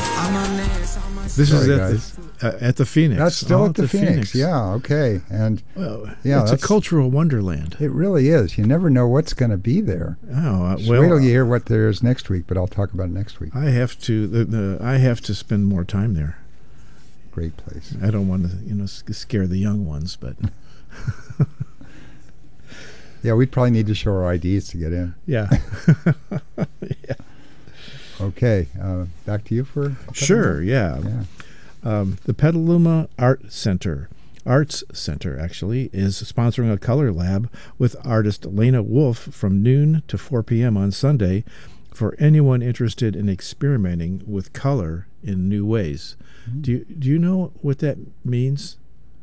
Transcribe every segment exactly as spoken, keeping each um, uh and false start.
This Sorry, is at guys. the, uh, at the Phoenix. That's still Oh, at the, Phoenix. Yeah, okay. And Well, yeah, it's a that's- cultural wonderland. it really is. You never know what's going to be there. Oh, uh, Just well, wait till you hear what there is next week, but I'll talk about it next week. I have to. The, the, I have to spend more time there. Great place. I don't want to, you know, s- scare the young ones, but Yeah, we'd probably need to show our I Ds to get in. yeah, yeah. Okay, uh, back to you for Sure, yeah. Yeah. Um, the Petaluma Art Center, Arts Center actually, is sponsoring a color lab with artist Lena Wolf from noon to four p.m. on Sunday for anyone interested in experimenting with color in new ways. Mm-hmm. Do you, do you know what that means?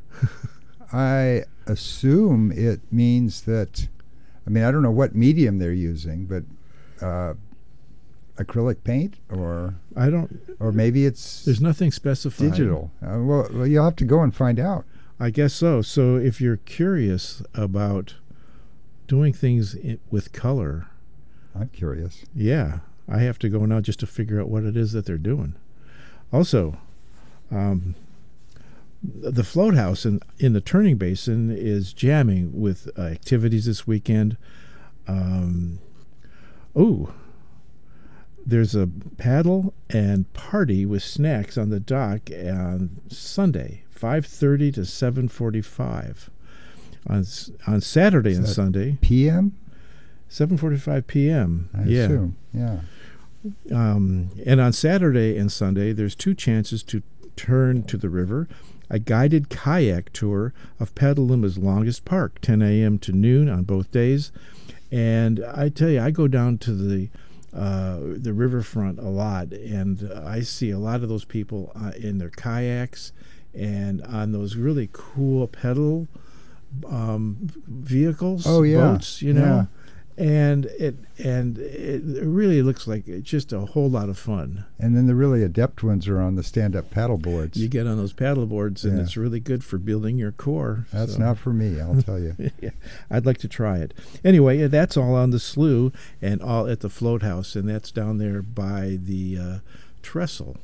I assume it means that, I mean, I don't know what medium they're using, but uh, acrylic paint or I don't. or maybe it's There's nothing specified. digital. Uh, well, well, you'll have to go and find out. I guess so. So if you're curious about doing things i with color, I'm curious. yeah, I have to go now just to figure out what it is that they're doing. Also, um, the Float House in, in the Turning Basin is jamming with uh, activities this weekend. Um, oh, there's a paddle and party with snacks on the dock on Sunday, five thirty to seven forty-five. On s- on Saturday Is and that Sunday, P M? seven forty-five p.m. I yeah. assume. Yeah. Um, and on Saturday and Sunday, there's two chances to turn to the river. A guided kayak tour of Petaluma's longest park, ten a.m. to noon on both days. And I tell you, I go down to the uh, the riverfront a lot, and uh, I see a lot of those people uh, in their kayaks and on those really cool pedal um, vehicles, Oh, yeah. boats, you know. And it and it really looks like it's just a whole lot of fun. And then the really adept ones are on the stand-up paddle boards. You get on those paddle boards, and Yeah. it's really good for building your core. That's so. not for me, I'll tell you. Yeah, I'd like to try it. Anyway, that's all on the slough and all at the Float House, and that's down there by the uh, trestle.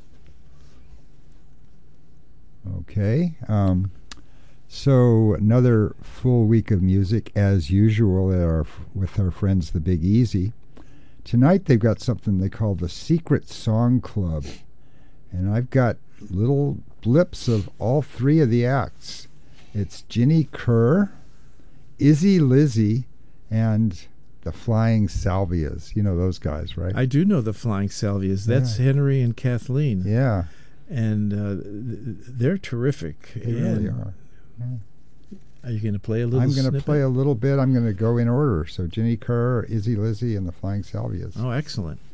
Okay. Um, so another full week of music as usual at our, with our friends the Big Easy. Tonight they've got something they call the Secret Song Club. And I've got little blips of all three of the acts. It's Ginny Kerr, Izzy Lizzy, and the Flying Salvias. You know those guys, right? I do know the Flying Salvias. That's Yeah. Henry and Kathleen. yeah, And uh, th- they're terrific. they really And are. Are you going to play a little I'm going to snippet? play a little bit. I'm going to go in order. So Ginny Kerr, Izzy Lizzy, and the Flying Salvias. Oh, excellent.